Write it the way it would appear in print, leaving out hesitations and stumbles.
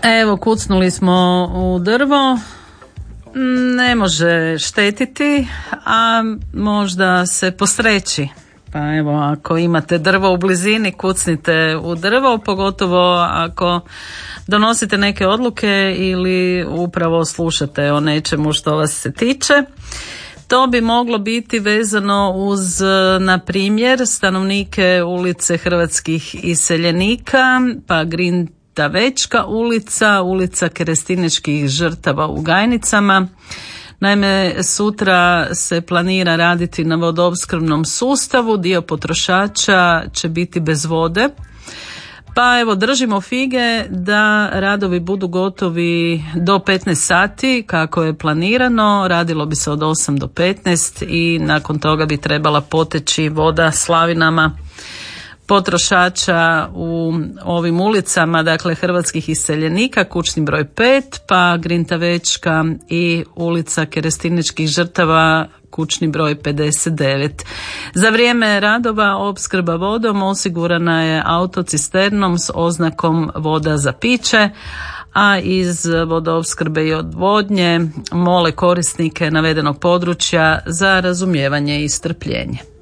Evo, kucnuli smo u drvo, ne može štetiti, a možda se postreći. Pa evo, ako imate drvo u blizini, kucnite u drvo, pogotovo ako donosite neke odluke ili upravo slušate o nečemu što vas se tiče. To bi moglo biti vezano uz, na primjer, stanovnike ulice hrvatskih iseljenika, pa Grintavečka ulica, ulica Kerestinečkih žrtava u Gajnicama. Naime, sutra se planira raditi na vodoopskrbnom sustavu, dio potrošača će biti bez vode. Pa evo, držimo fige da radovi budu gotovi do 15 sati kako je planirano. Radilo bi se od 8 do 15 i nakon toga bi trebala poteći voda slavinama potrošača u ovim ulicama, dakle hrvatskih iseljenika, kućni broj 5, pa Grintavečka i ulica Kerestinečkih žrtava, kućni broj 59. Za vrijeme radova opskrba vodom osigurana je autocisternom s oznakom voda za piće, a iz vodoopskrbe i odvodnje mole korisnike navedenog područja za razumijevanje i strpljenje.